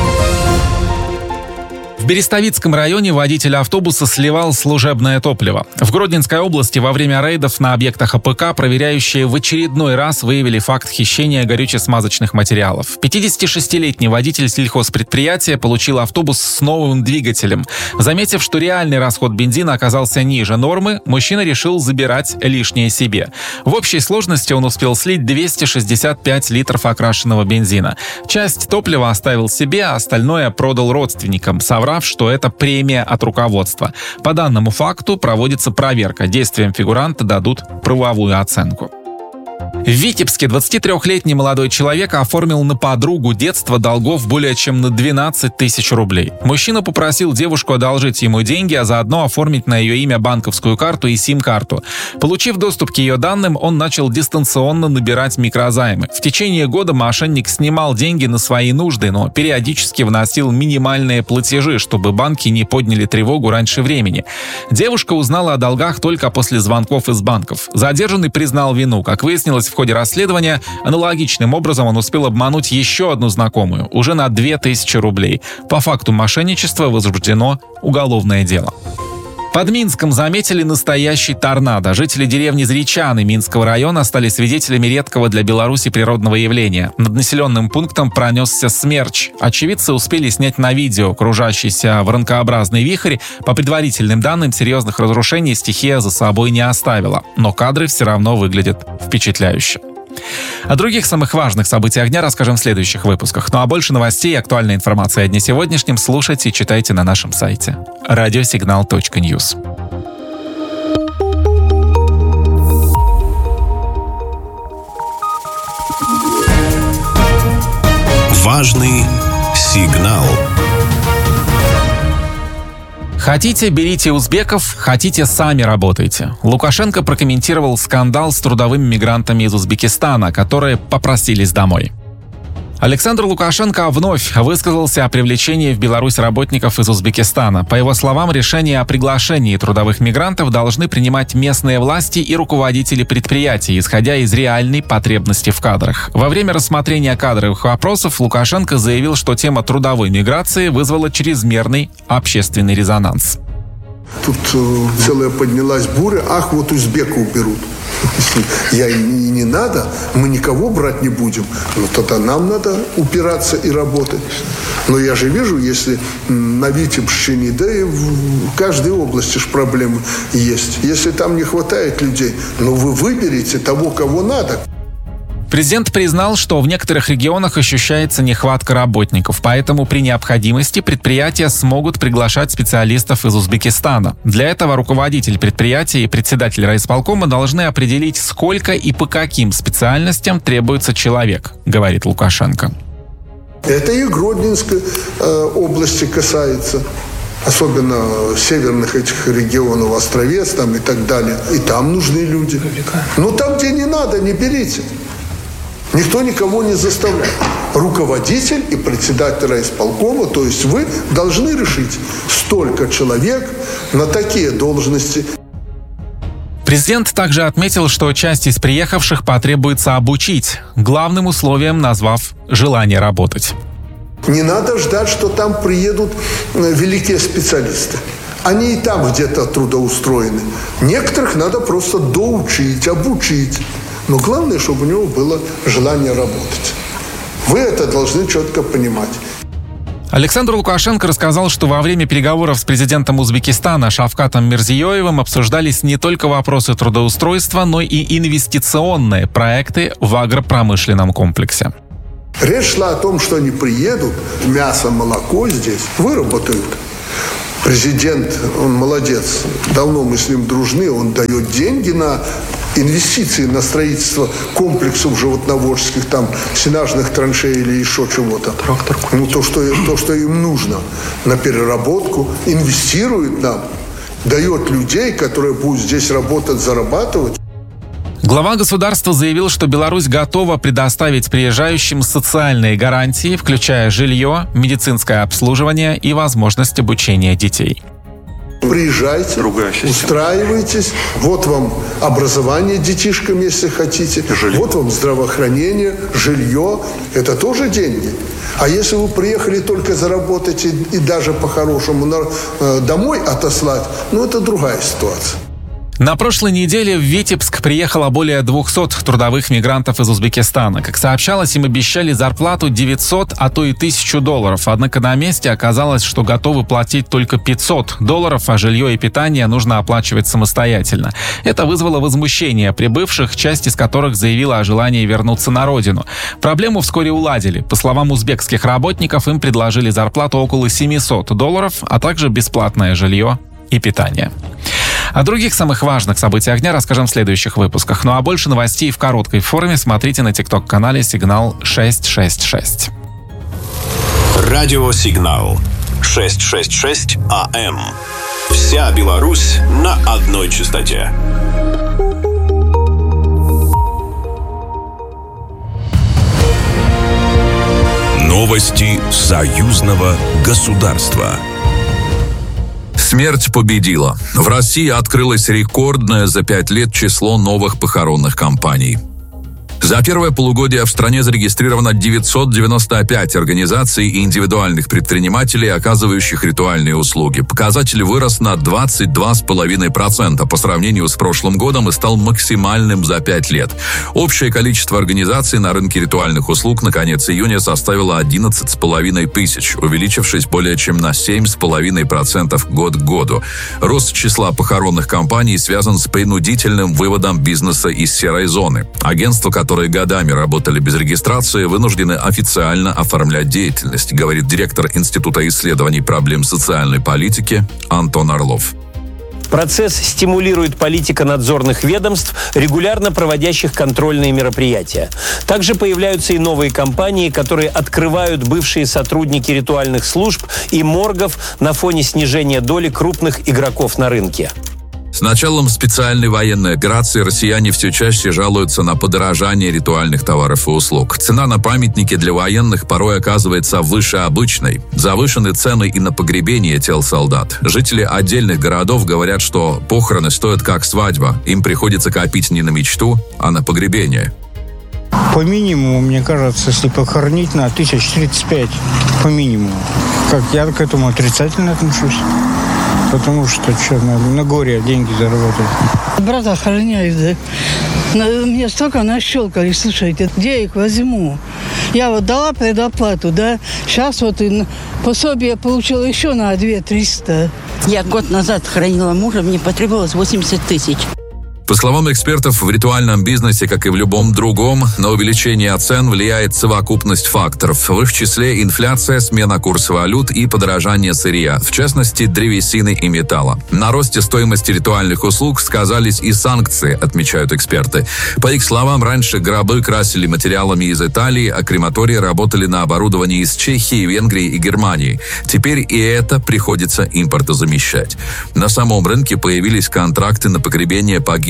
В Берестовицком районе водитель автобуса сливал служебное топливо. В Гродненской области во время рейдов на объектах АПК проверяющие в очередной раз выявили факт хищения горюче-смазочных материалов. пятидесятишестилетний водитель сельхозпредприятия получил автобус с новым двигателем. Заметив, что реальный расход бензина оказался ниже нормы, мужчина решил забирать лишнее себе. В общей сложности он успел слить двести шестьдесят пять литров окрашенного бензина. Часть топлива оставил себе, а остальное продал родственникам, соврав, что это премия от руководства. По данному факту проводится проверка. Действиям фигуранта дадут правовую оценку. В Витебске двадцатитрёхлетний молодой человек оформил на подругу детства долгов более чем на двенадцать тысяч рублей. Мужчина попросил девушку одолжить ему деньги, а заодно оформить на ее имя банковскую карту и сим-карту. Получив доступ к ее данным, он начал дистанционно набирать микрозаймы. В течение года мошенник снимал деньги на свои нужды, но периодически вносил минимальные платежи, чтобы банки не подняли тревогу раньше времени. Девушка узнала о долгах только после звонков из банков. Задержанный признал вину. Как выяснилось, в ходе расследования аналогичным образом он успел обмануть еще одну знакомую, уже на две тысячи рублей. По факту мошенничества возбуждено уголовное дело. Под Минском заметили настоящий торнадо. Жители деревни Зречаны Минского района стали свидетелями редкого для Беларуси природного явления. Над населенным пунктом пронесся смерч. Очевидцы успели снять на видео кружащийся воронкообразный вихрь. По предварительным данным, серьезных разрушений стихия за собой не оставила. Но кадры все равно выглядят впечатляюще. О других самых важных событиях дня расскажем в следующих выпусках. Ну а больше новостей и актуальной информации о дне сегодняшнем слушайте и читайте на нашем сайте радиосигнал точка ньюс. Важный сигнал. Хотите, берите узбеков, хотите, сами работайте. Лукашенко прокомментировал скандал с трудовыми мигрантами из Узбекистана, которые попросились домой. Александр Лукашенко вновь высказался о привлечении в Беларусь работников из Узбекистана. По его словам, решение о приглашении трудовых мигрантов должны принимать местные власти и руководители предприятий, исходя из реальной потребности в кадрах. Во время рассмотрения кадровых вопросов Лукашенко заявил, что тема трудовой миграции вызвала чрезмерный общественный резонанс. Тут э, целая поднялась буря, ах, вот узбеков берут. Я и не надо, мы никого брать не будем. Но тогда нам надо упираться и работать. Но я же вижу, если на Витебщине, да и в каждой области ж проблемы есть. Если там не хватает людей, ну вы выберите того, кого надо. Президент признал, что в некоторых регионах ощущается нехватка работников, поэтому при необходимости предприятия смогут приглашать специалистов из Узбекистана. Для этого руководитель предприятия и председатель райисполкома должны определить, сколько и по каким специальностям требуется человек, говорит Лукашенко. Это и Гродненской э, области касается. Особенно северных этих регионов, Островец там и так далее. И там нужны люди. Ну там, где не надо, не берите. Никто никого не заставляет. Руководитель и председатель райисполкома, то есть вы, должны решить столько человек на такие должности. Президент также отметил, что часть из приехавших потребуется обучить, главным условием назвав желание работать. Не надо ждать, что там приедут великие специалисты. Они и там где-то трудоустроены. Некоторых надо просто доучить, обучить. Но главное, чтобы у него было желание работать. Вы это должны четко понимать. Александр Лукашенко рассказал, что во время переговоров с президентом Узбекистана Шавкатом Мирзиёевым обсуждались не только вопросы трудоустройства, но и инвестиционные проекты в агропромышленном комплексе. Речь шла о том, что они приедут, мясо, молоко здесь выработают. Президент, он молодец, давно мы с ним дружны, он дает деньги на инвестиции, на строительство комплексов животноводческих, там, сенажных траншей или еще чего-то. Трактор. Ну, то что, то, что им нужно, на переработку, инвестирует нам, дает людей, которые будут здесь работать, зарабатывать. Глава государства заявил, что Беларусь готова предоставить приезжающим социальные гарантии, включая жилье, медицинское обслуживание и возможность обучения детей. Приезжайте, устраивайтесь. Вот вам образование детишкам, если хотите. Жилье. Вот вам здравоохранение, жилье. Это тоже деньги. А если вы приехали только заработать и, и даже по-хорошему на, э, домой отослать, ну это другая ситуация. На прошлой неделе в Витебск приехало более двухсот трудовых мигрантов из Узбекистана. Как сообщалось, им обещали зарплату девятьсот, а то и тысячу долларов. Однако на месте оказалось, что готовы платить только пятьсот долларов, а жилье и питание нужно оплачивать самостоятельно. Это вызвало возмущение прибывших, часть из которых заявила о желании вернуться на родину. Проблему вскоре уладили. По словам узбекских работников, им предложили зарплату около семисот долларов, а также бесплатное жилье и питание. О других самых важных событиях дня расскажем в следующих выпусках. Ну а больше новостей в короткой форме смотрите на тикток-канале «Сигнал шестьсот шестьдесят шесть». Радио «Сигнал» шестьсот шестьдесят шесть АМ. Вся Беларусь на одной частоте. Новости союзного государства. Смерть победила. В России открылось рекордное за пять лет число новых похоронных компаний. За первое полугодие в стране зарегистрировано девятьсот девяносто пять организаций и индивидуальных предпринимателей, оказывающих ритуальные услуги. Показатель вырос на двадцать два целых пять десятых процента по сравнению с прошлым годом и стал максимальным за пять лет. Общее количество организаций на рынке ритуальных услуг на конец июня составило одиннадцать с половиной тысяч, увеличившись более чем на семь с половиной процентов год к году. Рост числа похоронных компаний связан с принудительным выводом бизнеса из серой зоны. Агентство, которые годами работали без регистрации, вынуждены официально оформлять деятельность, говорит директор Института исследований проблем социальной политики Антон Орлов. Процесс стимулирует политика надзорных ведомств, регулярно проводящих контрольные мероприятия. Также появляются и новые компании, которые открывают бывшие сотрудники ритуальных служб и моргов на фоне снижения доли крупных игроков на рынке. С началом специальной военной операции россияне все чаще жалуются на подорожание ритуальных товаров и услуг. Цена на памятники для военных порой оказывается выше обычной. Завышены цены и на погребение тел солдат. Жители отдельных городов говорят, что похороны стоят как свадьба. Им приходится копить не на мечту, а на погребение. По минимуму, мне кажется, если похоронить на тысяч тридцать пять, по минимуму. Как я к этому отрицательно отношусь. Потому что, что на, на горе деньги заработать. Брата охраняют, да. Мне столько нащелкали, слушайте, где я их возьму? Я вот дала предоплату, да. Сейчас вот и пособие я получила еще на две триста. Я год назад хранила мужа, мне потребовалось восемьдесят тысяч. По словам экспертов, в ритуальном бизнесе, как и в любом другом, на увеличение цен влияет совокупность факторов. В их числе инфляция, смена курса валют и подорожание сырья, в частности, древесины и металла. На росте стоимости ритуальных услуг сказались и санкции, отмечают эксперты. По их словам, раньше гробы красили материалами из Италии, а крематории работали на оборудовании из Чехии, Венгрии и Германии. Теперь и это приходится импортозамещать. На самом рынке появились контракты на погребение погибших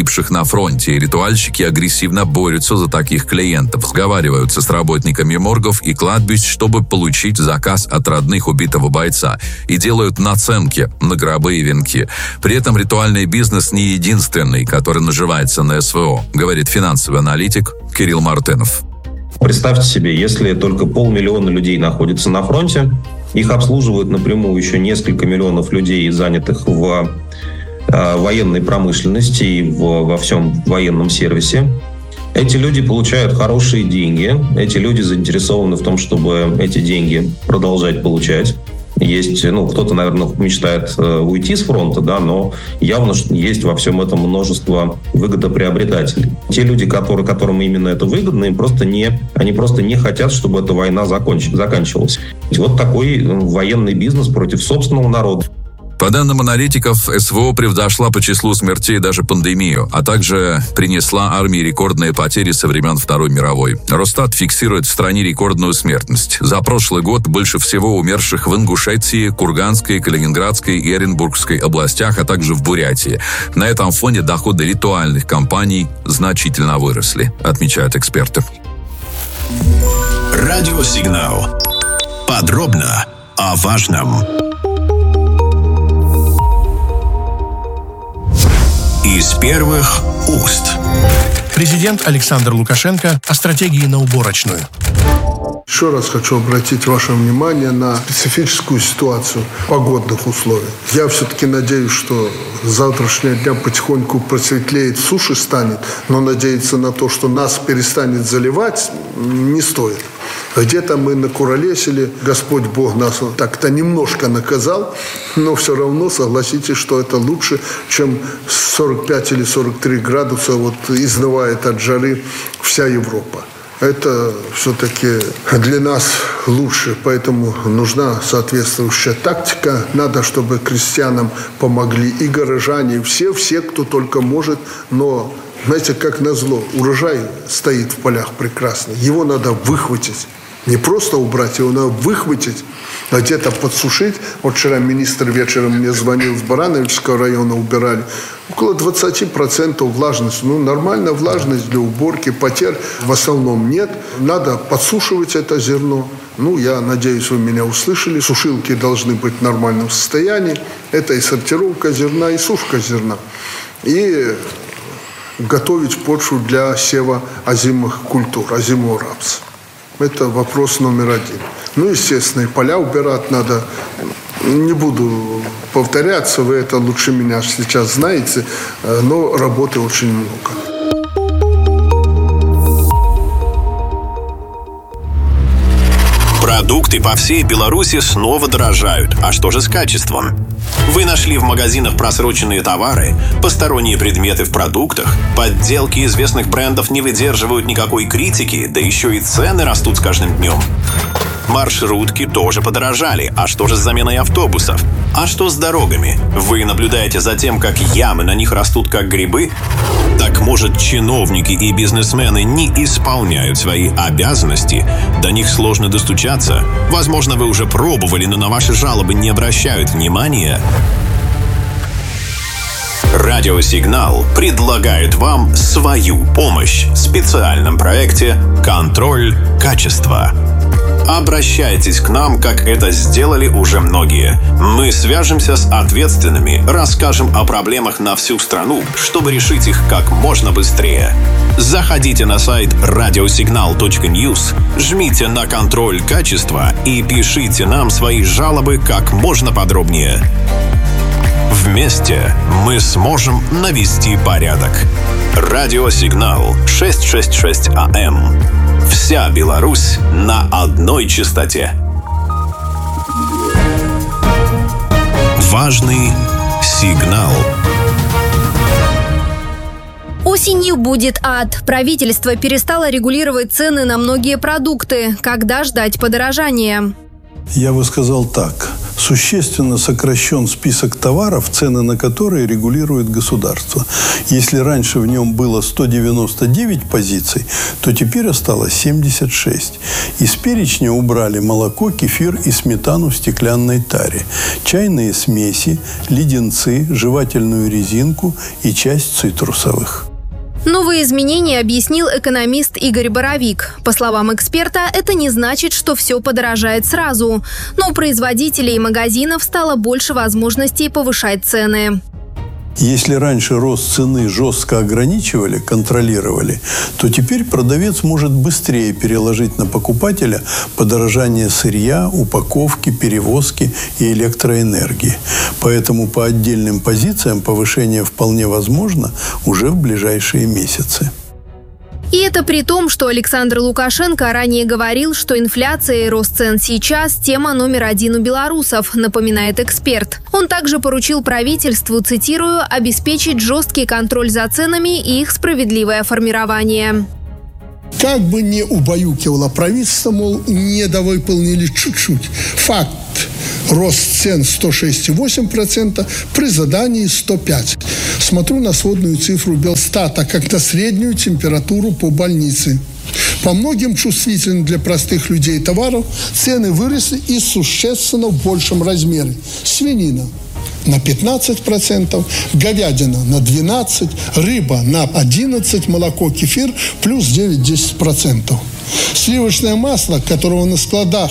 погибших на фронте, и ритуальщики агрессивно борются за таких клиентов, сговариваются с работниками моргов и кладбищ, чтобы получить заказ от родных убитого бойца, и делают наценки на гробы и венки. При этом ритуальный бизнес не единственный, который наживается на СВО, говорит финансовый аналитик Кирилл Мартынов. Представьте себе, если только полмиллиона людей находится на фронте, их обслуживают напрямую еще несколько миллионов людей, занятых в э, военной промышленности и в, во всем военном сервисе. Эти люди получают хорошие деньги, эти люди заинтересованы в том, чтобы эти деньги продолжать получать. Есть, ну, кто-то, наверное, мечтает э, уйти с фронта, да, но явно есть во всем этом множество выгодоприобретателей. Те люди, которые, которым именно это выгодно, им просто не, они просто не хотят, чтобы эта война законч, заканчивалась. И вот такой военный бизнес против собственного народа. По данным аналитиков, СВО превзошла по числу смертей даже пандемию, а также принесла армии рекордные потери со времен Второй мировой. Росстат фиксирует в стране рекордную смертность. За прошлый год больше всего умерших в Ингушетии, Курганской, Калининградской и Оренбургской областях, а также в Бурятии. На этом фоне доходы ритуальных компаний значительно выросли, отмечают эксперты. Радиосигнал. Подробно о важном. Из первых уст. Президент Александр Лукашенко о стратегии на уборочную. Еще раз хочу обратить ваше внимание на специфическую ситуацию погодных условий. Я все-таки надеюсь, что с завтрашнего дня потихоньку просветлеет, суше станет, но надеяться на то, что нас перестанет заливать, не стоит. Где-то мы накуролесили, Господь Бог нас так-то немножко наказал, но все равно согласитесь, что это лучше, чем сорок пять или сорок три градуса вот изнывает от жары вся Европа. Это все-таки для нас лучше, поэтому нужна соответствующая тактика. Надо, чтобы крестьянам помогли и горожане, и все, все, кто только может, но, знаете, как назло, урожай стоит в полях прекрасный, его надо выхватить. Не просто убрать, его надо выхватить, а где-то подсушить. Вот вчера министр вечером мне звонил, с Барановичского района убирали. Около двадцать процентов влажность. Ну, нормальная влажность для уборки, потерь в основном нет. Надо подсушивать это зерно. Ну, я надеюсь, вы меня услышали. Сушилки должны быть в нормальном состоянии. Это и сортировка зерна, и сушка зерна. И готовить почву для сева озимых культур, озимого рапса. Это вопрос номер один. Ну, естественно, и поля убирать надо. Не буду повторяться, вы это лучше меня сейчас знаете, но работы очень много. Продукты по всей Беларуси снова дорожают. А что же с качеством? Вы нашли в магазинах просроченные товары, посторонние предметы в продуктах, подделки известных брендов не выдерживают никакой критики, да еще и цены растут с каждым днем. Маршрутки тоже подорожали. А что же с заменой автобусов? А что с дорогами? Вы наблюдаете за тем, как ямы на них растут как грибы? Так может, чиновники и бизнесмены не исполняют свои обязанности? До них сложно достучаться? Возможно, вы уже пробовали, но на ваши жалобы не обращают внимания? Радиосигнал предлагает вам свою помощь в специальном проекте «Контроль качества». Обращайтесь к нам, как это сделали уже многие. Мы свяжемся с ответственными, расскажем о проблемах на всю страну, чтобы решить их как можно быстрее. Заходите на сайт радиосигнал точка ньюс, жмите на «Контроль качества» и пишите нам свои жалобы как можно подробнее. Вместе мы сможем навести порядок. Радиосигнал шестьсот шестьдесят шесть АМ. Вся Беларусь на одной частоте. Важный сигнал. Осенью будет ад. Правительство перестало регулировать цены на многие продукты. Когда ждать подорожания? Я бы сказал так. существенно сокращен список товаров, цены на которые регулирует государство. Если раньше в нем было сто девяносто девять позиций, то теперь осталось семьдесят шесть. Из перечня убрали молоко, кефир и сметану в стеклянной таре, чайные смеси, леденцы, жевательную резинку и часть цитрусовых. Новые изменения объяснил экономист Игорь Боровик. По словам эксперта, это не значит, что все подорожает сразу. Но у производителей и магазинов стало больше возможностей повышать цены. Если раньше рост цены жестко ограничивали, контролировали, то теперь продавец может быстрее переложить на покупателя подорожание сырья, упаковки, перевозки и электроэнергии. Поэтому по отдельным позициям повышение вполне возможно уже в ближайшие месяцы. И это при том, что Александр Лукашенко ранее говорил, что инфляция и рост цен сейчас – тема номер один у белорусов, напоминает эксперт. Он также поручил правительству, цитирую, «обеспечить жесткий контроль за ценами и их справедливое формирование». Как бы не убаюкивало правительство, мол, недовыполнили чуть-чуть. Факт. Рост цен сто шесть целых восемь десятых процента, при задании сто пять процентов. Смотрю на сводную цифру Белстата, как на среднюю температуру по больнице. По многим чувствительным для простых людей товаров цены выросли и существенно в большем размере. Свинина на пятнадцать процентов, говядина на двенадцать процентов, рыба на одиннадцать процентов, молоко, кефир плюс девять-десять процентов. Сливочное масло, которого на складах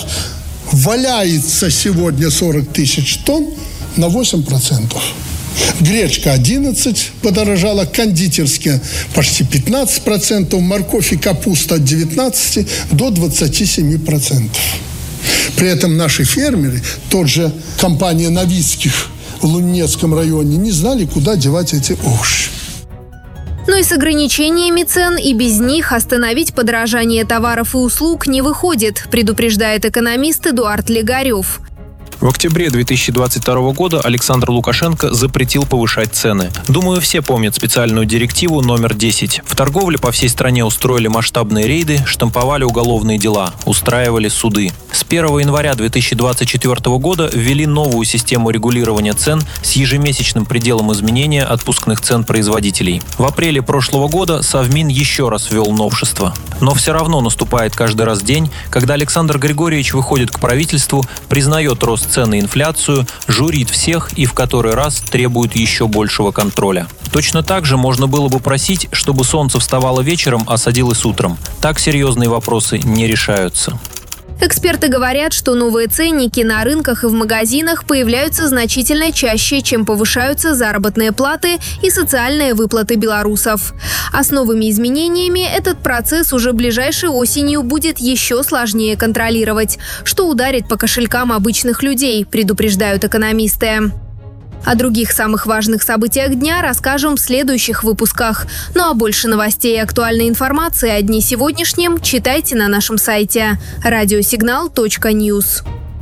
валяется сегодня сорок тысяч тонн, на восемь процентов. Гречка одиннадцать подорожала, кондитерская почти пятнадцать процентов, морковь и капуста от девятнадцати до двадцати семи процентов. При этом наши фермеры, тот же компания Новицких в Лунецком районе, не знали, куда девать эти овощи. Но и с ограничениями цен и без них остановить подорожание товаров и услуг не выходит, предупреждает экономист Эдуард Легарев. В октябре две тысячи двадцать второго года Александр Лукашенко запретил повышать цены. Думаю, все помнят специальную директиву номер десять. В торговле по всей стране устроили масштабные рейды, штамповали уголовные дела, устраивали суды. С первого января две тысячи двадцать четвертого года ввели новую систему регулирования цен с ежемесячным пределом изменения отпускных цен производителей. В апреле прошлого года Совмин еще раз ввел новшество. Но все равно наступает каждый раз день, когда Александр Григорьевич выходит к правительству, признает рост цен и инфляцию, журит всех и в который раз требует еще большего контроля. Точно так же можно было бы просить, чтобы солнце вставало вечером, а садилось утром. Так серьезные вопросы не решаются. Эксперты говорят, что новые ценники на рынках и в магазинах появляются значительно чаще, чем повышаются заработные платы и социальные выплаты белорусов. А с новыми изменениями этот процесс уже ближайшей осенью будет еще сложнее контролировать, что ударит по кошелькам обычных людей, предупреждают экономисты. О других самых важных событиях дня расскажем в следующих выпусках. Ну а больше новостей и актуальной информации о дне сегодняшнем читайте на нашем сайте радиосигнал точка ньюс.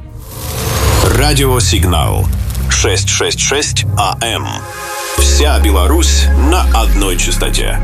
Радиосигнал шестьсот шестьдесят шесть АМ. Вся Беларусь на одной частоте.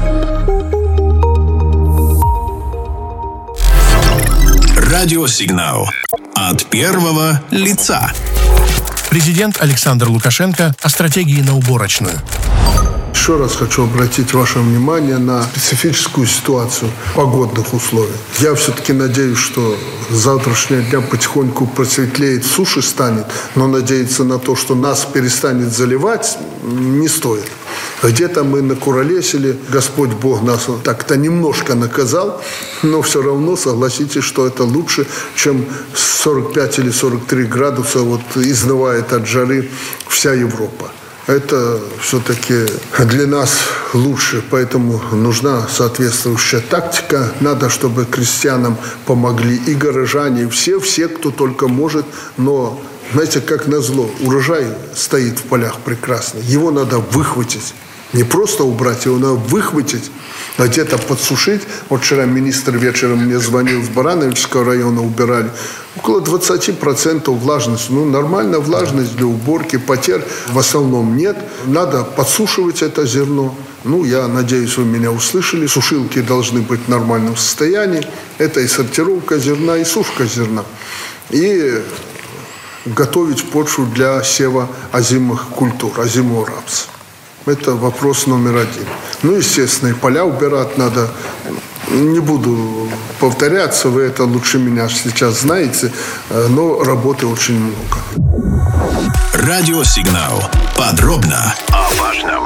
Радиосигнал от первого лица. Президент Александр Лукашенко о стратегии на уборочную. Еще раз хочу обратить ваше внимание на специфическую ситуацию погодных условий. Я все-таки надеюсь, что с завтрашнего дня потихоньку просветлеет, суше станет, но надеяться на то, что нас перестанет заливать, не стоит. Где-то мы накуролесили, Господь Бог нас так-то немножко наказал, но все равно согласитесь, что это лучше, чем сорок пять или сорок три градуса вот изнывает от жары вся Европа. Это все-таки для нас лучше, поэтому нужна соответствующая тактика. Надо, чтобы крестьянам помогли и горожане, и все, все, кто только может. Но, знаете, как назло, урожай стоит в полях прекрасно. Его надо выхватить. Не просто убрать, его надо выхватить, где-то подсушить. Вот вчера министр вечером мне звонил с Барановичского района, убирали. Около двадцать процентов влажность. Ну, нормальная влажность для уборки, потерь в основном нет. Надо подсушивать это зерно. Ну, я надеюсь, вы меня услышали. Сушилки должны быть в нормальном состоянии. Это и сортировка зерна, и сушка зерна. И готовить почву для сева озимых культур, озимого рапса. Это вопрос номер один. Ну, естественно, и поля убирать надо. Не буду повторяться, вы это лучше меня сейчас знаете, но работы очень много. Радиосигнал. Подробно о важном.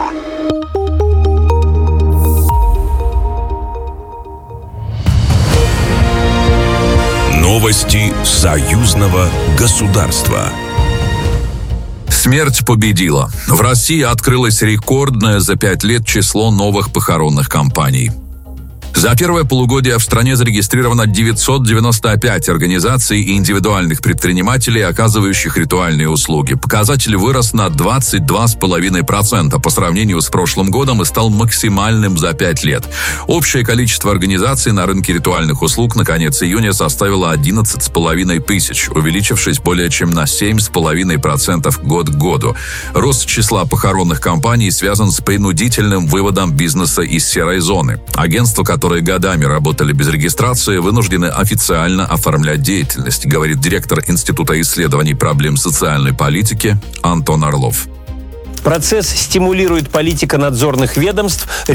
Новости союзного государства. Смерть победила. В России открылось рекордное за пять лет число новых похоронных компаний. За первое полугодие в стране зарегистрировано девятьсот девяносто пять организаций и индивидуальных предпринимателей, оказывающих ритуальные услуги. Показатель вырос на двадцать два целых пять десятых процента по сравнению с прошлым годом и стал максимальным за пять лет. Общее количество организаций на рынке ритуальных услуг на конец июня составило одиннадцать с половиной тысяч, увеличившись более чем на семь с половиной процентов год к году. Рост числа похоронных компаний связан с принудительным выводом бизнеса из серой зоны. Агентство, которые годами работали без регистрации, вынуждены официально оформлять деятельность, говорит директор Института исследований проблем социальной политики Антон Орлов. Процесс стимулирует политика надзорных ведомств